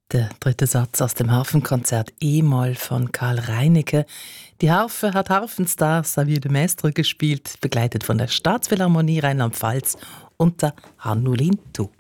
Der dritte Satz aus dem Harfenkonzert E-Moll von Karl Reinecke. Die Harfe hat Harfenstar Xavier de Maistre gespielt, begleitet von der Staatsphilharmonie Rheinland-Pfalz unter Hannu Lintu.